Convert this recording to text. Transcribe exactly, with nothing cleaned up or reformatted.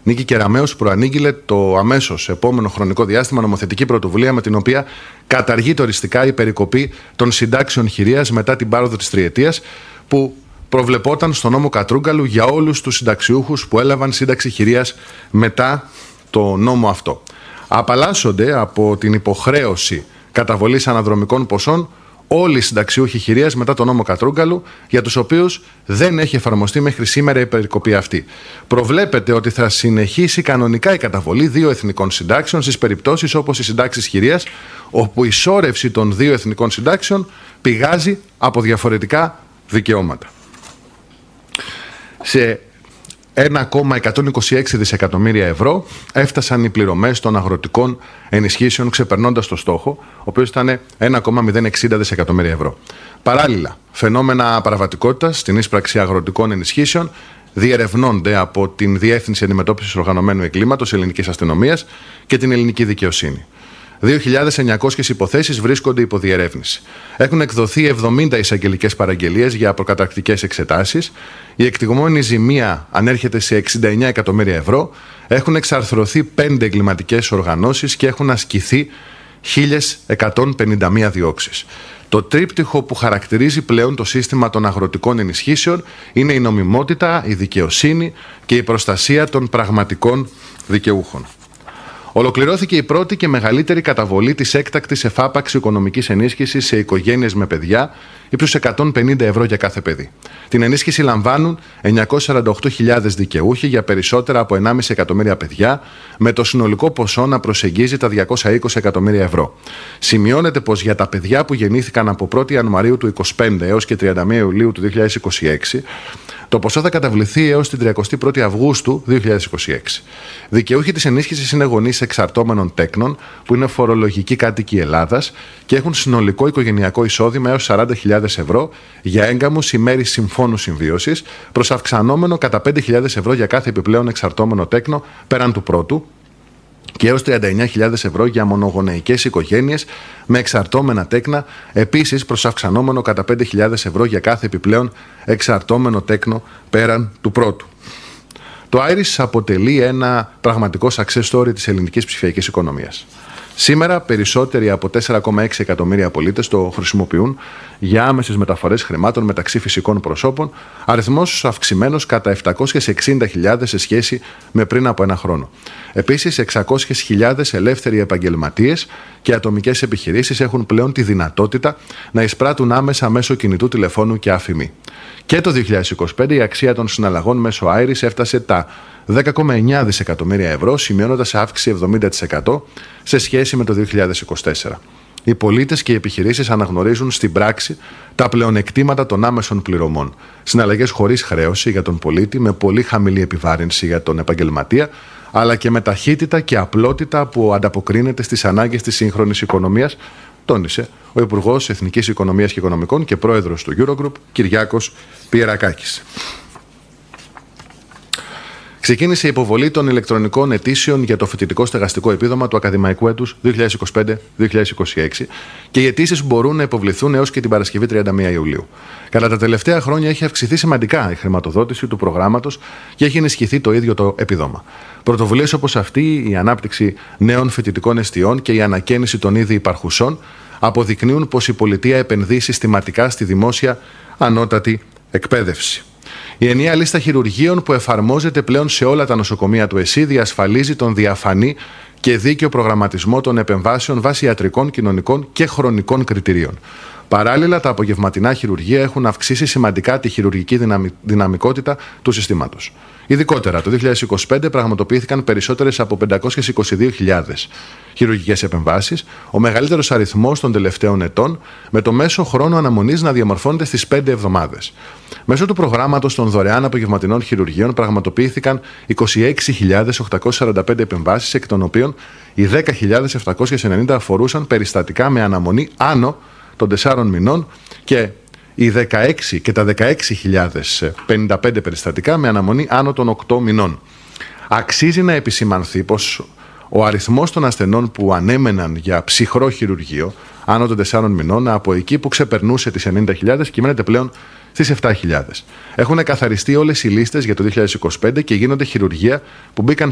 Νίκη Κεραμέως προανήγγειλε το αμέσως επόμενο χρονικό διάστημα νομοθετική πρωτοβουλία με την οποία καταργείται οριστικά η περικοπή των συντάξεων χειρίας μετά την πάροδο της τριετίας που προβλεπόταν στο νόμο Κατρούγκαλου για όλους τους συνταξιούχους που έλαβαν σύνταξη χειρίας μετά το νόμο αυτό. Απαλλάσσονται από την υποχρέωση καταβολής αναδρομικών ποσών όλοι οι συνταξιούχοι χειρίας μετά τον νόμο Κατρούγκαλου, για τους οποίους δεν έχει εφαρμοστεί μέχρι σήμερα η περικοπή αυτή. Προβλέπεται ότι θα συνεχίσει κανονικά η καταβολή δύο εθνικών συντάξεων στις περιπτώσεις όπως οι συντάξεις χειρίας, όπου η σώρευση των δύο εθνικών συντάξεων πηγάζει από διαφορετικά δικαιώματα. Σε ένα κόμμα εκατόν είκοσι έξι δισεκατομμύρια ευρώ έφτασαν οι πληρωμές των αγροτικών ενισχύσεων, ξεπερνώντας το στόχο, ο οποίος ήταν ένα κόμμα μηδέν εξήντα δισεκατομμύρια ευρώ. Παράλληλα, φαινόμενα παραβατικότητας στην ίσπραξη αγροτικών ενισχύσεων διερευνώνται από την Διεύθυνση Αντιμετώπισης Οργανωμένου Εγκλήματος Ελληνικής Αστυνομίας και την Ελληνική Δικαιοσύνη. δύο χιλιάδες εννιακόσιες υποθέσεις βρίσκονται υπό διερεύνηση. Έχουν εκδοθεί εβδομήντα εισαγγελικές παραγγελίες για προκαταρκτικές εξετάσεις. Η εκτιμόμενη ζημία ανέρχεται σε εξήντα εννέα εκατομμύρια ευρώ. Έχουν εξαρθρωθεί πέντε εγκληματικές οργανώσεις και έχουν ασκηθεί χίλιες εκατόν πενήντα μία διώξεις. Το τρίπτυχο που χαρακτηρίζει πλέον το σύστημα των αγροτικών ενισχύσεων είναι η νομιμότητα, η δικαιοσύνη και η προστασία των πραγματικών δικαιούχων. Ολοκληρώθηκε η πρώτη και μεγαλύτερη καταβολή της έκτακτης εφάπαξης οικονομικής ενίσχυσης σε οικογένειες με παιδιά, ύψους εκατόν πενήντα ευρώ για κάθε παιδί. Την ενίσχυση λαμβάνουν εννιακόσιες σαράντα οκτώ χιλιάδες δικαιούχοι για περισσότερα από ενάμιση εκατομμύρια παιδιά, με το συνολικό ποσό να προσεγγίζει τα διακόσια είκοσι εκατομμύρια ευρώ. Σημειώνεται πως για τα παιδιά που γεννήθηκαν από πρώτη Ιανουαρίου του είκοσι πέντε έως και τριάντα μία Ιουλίου του δύο χιλιάδες είκοσι έξι, το ποσό θα καταβληθεί έως την τριαντά πρώτη Αυγούστου δύο χιλιάδες είκοσι έξι. Δικαιούχοι της ενίσχυσης είναι γονείς εξαρτώμενων τέκνων, που είναι φορολογικοί κάτοικοι Ελλάδας και έχουν συνολικό οικογενειακό εισόδημα έως σαράντα χιλιάδες ευρώ για έγκαμους ή μέρη συμφώνου συμβίωσης, προς αυξανόμενο κατά πέντε χιλιάδες ευρώ για κάθε επιπλέον εξαρτώμενο τέκνο πέραν του πρώτου, και έως τριάντα εννέα χιλιάδες ευρώ για μονογονεϊκές οικογένειες με εξαρτώμενα τέκνα, επίσης προς αυξανόμενο κατά πέντε χιλιάδες ευρώ για κάθε επιπλέον εξαρτώμενο τέκνο πέραν του πρώτου. Το Iris αποτελεί ένα πραγματικό success story της ελληνικής ψηφιακής οικονομίας. Σήμερα, περισσότεροι από τέσσερα κόμμα έξι εκατομμύρια πολίτες το χρησιμοποιούν για άμεσες μεταφορές χρημάτων μεταξύ φυσικών προσώπων, αριθμός αυξημένος κατά επτακόσιες εξήντα χιλιάδες σε σχέση με πριν από ένα χρόνο. Επίσης, εξακόσιες χιλιάδες ελεύθεροι επαγγελματίες και ατομικές επιχειρήσεις έχουν πλέον τη δυνατότητα να εισπράττουν άμεσα μέσω κινητού τηλεφώνου και αφημί. Και το δύο χιλιάδες είκοσι πέντε η αξία των συναλλαγών μέσω Iris έφτασε τα δέκα κόμμα εννέα δισεκατομμύρια ευρώ, σημειώνοντας αύξηση εβδομήντα τοις εκατό σε σχέση με το δύο χιλιάδες είκοσι τέσσερα. Οι πολίτες και οι επιχειρήσεις αναγνωρίζουν στην πράξη τα πλεονεκτήματα των άμεσων πληρωμών. Συναλλαγές χωρίς χρέωση για τον πολίτη, με πολύ χαμηλή επιβάρυνση για τον επαγγελματία, αλλά και με ταχύτητα και απλότητα που ανταποκρίνεται στις ανάγκες της σύγχρονης οικονομίας, τόνισε ο Υπουργός Εθνικής Οικονομίας και Οικονομικών και Πρόεδρος του Eurogroup, Κυριάκος Πιερακάκης. Ξεκίνησε η υποβολή των ηλεκτρονικών αιτήσεων για το φοιτητικό στεγαστικό επίδομα του ακαδημαϊκού έτους δύο χιλιάδες είκοσι πέντε δύο χιλιάδες είκοσι έξι και οι αιτήσεις μπορούν να υποβληθούν έως και την Παρασκευή τριάντα μία Ιουλίου. Κατά τα τελευταία χρόνια έχει αυξηθεί σημαντικά η χρηματοδότηση του προγράμματος και έχει ενισχυθεί το ίδιο το επίδομα. Πρωτοβουλίες όπως αυτή, η ανάπτυξη νέων φοιτητικών εστιών και η ανακαίνιση των ήδη υπαρχουσών αποδεικνύουν πως η πολιτεία επενδύει συστηματικά στη δημόσια ανώτατη εκπαίδευση. Η ενιαία λίστα χειρουργείων που εφαρμόζεται πλέον σε όλα τα νοσοκομεία του ΕΣΥ διασφαλίζει τον διαφανή και δίκαιο προγραμματισμό των επεμβάσεων βάσει ιατρικών, κοινωνικών και χρονικών κριτηρίων. Παράλληλα, τα απογευματινά χειρουργεία έχουν αυξήσει σημαντικά τη χειρουργική δυναμικότητα του συστήματος. Ειδικότερα, το δύο χιλιάδες είκοσι πέντε πραγματοποιήθηκαν περισσότερες από πεντακόσιες είκοσι δύο χιλιάδες χειρουργικές επεμβάσεις, ο μεγαλύτερος αριθμός των τελευταίων ετών, με το μέσο χρόνο αναμονής να διαμορφώνεται στις πέντε εβδομάδες. Μέσω του προγράμματος των δωρεάν απογευματινών χειρουργείων πραγματοποιήθηκαν είκοσι έξι χιλιάδες οκτακόσιες σαράντα πέντε επεμβάσεις, εκ των οποίων οι δέκα χιλιάδες επτακόσιες ενενήντα αφορούσαν περιστατικά με αναμονή άνω των τεσσάρων μηνών και οι δεκαέξι και τα δεκαέξι χιλιάδες πενήντα πέντε περιστατικά με αναμονή άνω των οκτώ μηνών. Αξίζει να επισημανθεί πως ο αριθμός των ασθενών που ανέμεναν για ψυχρό χειρουργείο άνω των τεσσάρων μηνών, από εκεί που ξεπερνούσε τις ενενήντα χιλιάδες, κυμαίνεται πλέον στις επτά χιλιάδες. Έχουν καθαριστεί όλες οι λίστες για το δύο χιλιάδες είκοσι πέντε και γίνονται χειρουργεία που μπήκαν